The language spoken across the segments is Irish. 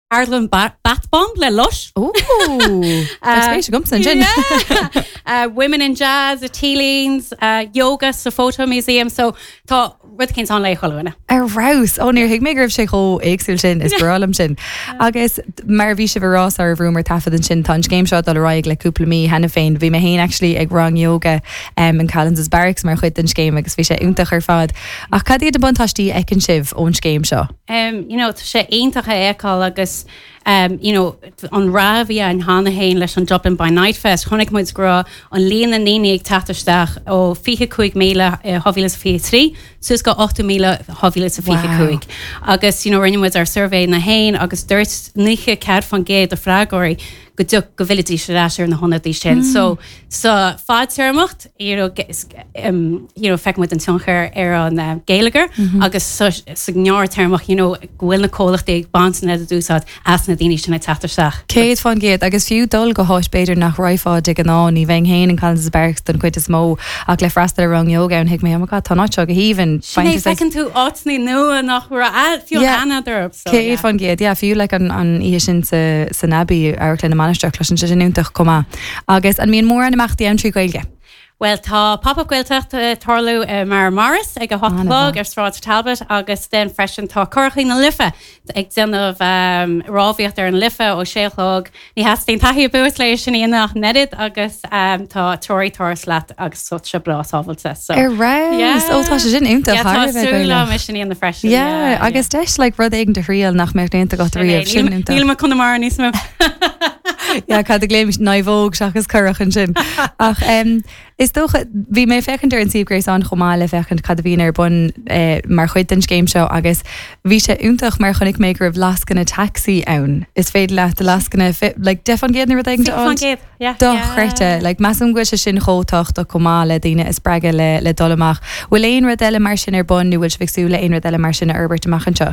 Ireland bat bomb le lush. Ooh, that's women in jazz, a Teelings, yoga, sa photo museum. So tá rud cinn an le choilena. Rouse, níor hiag mégur sé cho éagsúil sin is bralam sin. Agus mar bhí se bhrás ar bhrúmar tafad an sin tan game shot al raig le cúpla mí hena féin. Bhí me héin actually ag rang yoga in Callan's Barracks mar chuid an scéim agus bhí sé úntach ar fad. Ach cad iad a buntáistí ag an sibh ón scéim seo? You know, tá sé aontacha éáil agus you know, an Ravia and Hannah Hain leis an Dublin by Night Fest, chonig muid gra an líana níine ag tataisteach ó 45,000 hovílas fi 3, sus go 8,000 hovílas a 45. Agus, you know, rinne muid ar survey na Hain, agus dúirt níche cead fan géad a fragóirí go duch go bhilití se leisir na honna dí sin. So fad termacht, you know, feic muid an tionchar ar an Gaeliger, agus sa gneár termach, you know, gwil na cólach ag bansan a dúsad as na daoine sin ag tataisteach. Céad fan géad, agus fiú dul go háis beidir nach roiád ag an án í bhain héin an Callan's Barracks don chuid is mó ach le freistal rang yoga an hiic mé amagá tá náte go híhann. Sinné fecinn tú áitní nua nach ra fiú anna dúrb. Céad fan géad, fiú le an ihe sin sa nabi ar clína manisteach leis an sin úntach comá. Agus an míon mór an amachtaí an trí gailge. Well, tá pop-up gailteach tarlú mar Morris ag a hotlog ar Stráid Talbot agus den freisin tá corchaí na lifa ag denmh rábhíocht ar an lifa ó séchlog ní hastíon taithí buas lei sin íonach nedid agus tá toirí toras leat agus sut se blá sábhailta. Rás ótá sé sin únta tá súla me sin íon na freisin. Agus deis le rud éigen de rial nach mé déanta go riamh sin únta. Níl me chun mar níos mó. Cad a gléim naimhóg seachas curachan sin. Ach is dócha bhí mé fechantar an Grace an chomáile fechant cad a bhíon ar bun mar chuid den game seo agus bhí sé úntach mar chunig mé gur lascan a taxi ann. Is féidir le de lascanna like defan géad na rud éigen chréite, like measam go se sin chótácht a chomáile daine is brega le dolamach. Bhfuil éon rud eile mar sin ar bun nu bhfuil ficsú le éon rud eile mar sin Herbert amachchan seo.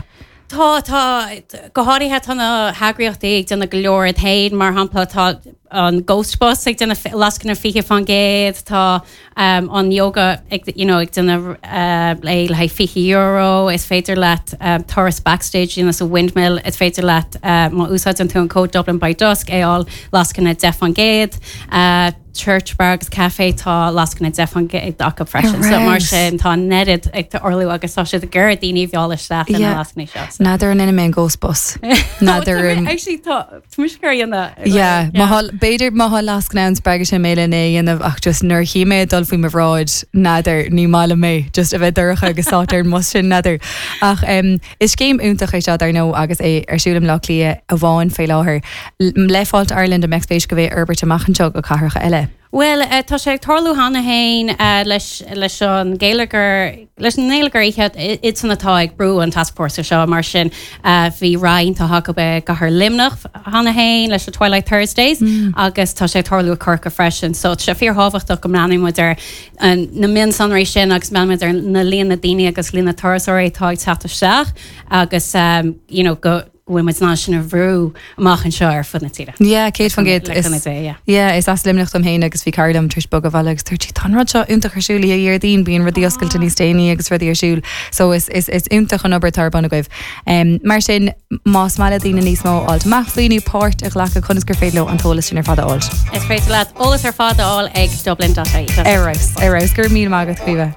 Tá go háirithe tána hagraíocht ag duna go leor héad mar hampla tá an Ghostbus ag duna lascan fiche fan géad tá an yoga ag duna le €50 is féidir leat Taurus Backstage in a windmill is féidir leat má úsáid an tú an cód Dublin by Dusk all lascan a def an géad Churchburg's Cafe tá lascan a def an géad dacha freisin so mar sin tá nedid ag tá orlú agus tá si a gur daoine bheála staat in lascan seo. Nadidir an inime Ghostbus. Nadidir actually tá tuisgur anna. Yeah, beidir maha lascan an sprega sé méile é anamh ach just nuair chiime dul faoi marráid nadidir ní mála mé just a bheith dúcha agus sátar mu sin nadidir. Ach is céim úntach é seo ar nó agus é arsúlam le lia a bháin fé láthair. Leáilt Ireland a mexpéis go bheith Herbert amachchan seo go cathacha eile. Well, tá sé ag tarlú Hannah Hain leis an Gaeliger leis an Gaeliger iad it san atá ag brú an task force seo mar sin bhí rain tá haca be gahar limnach Hannah Hain leis Twilight Thursdays agus tá sé tarlú corca freisin so sé fíor hábhachtach go mnaí muidir na min sanrééis sin agus me muidir na líana daine agus lína thusaí tá ag tataisteach agus go women's national brew machen sure for the tira. Yeah, Kate van Gate is is as limnacht am héin agus fi cardam trish bog of Alex 30 ton racha unta chasúli a year din being rudi oscail tani staini agus rudi arsúl so is unta an ober tarban goibh mar sin más mala dína níos mó alt machfuoinú port a ghlacha chunsgur féidlo an tolas sin ar fada alt. Is féit leat olas ar fada all ag Dublin.ie. Eros gur mí mágad chuive.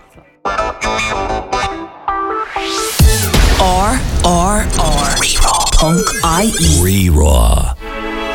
R. Punk IE. Re-Raw.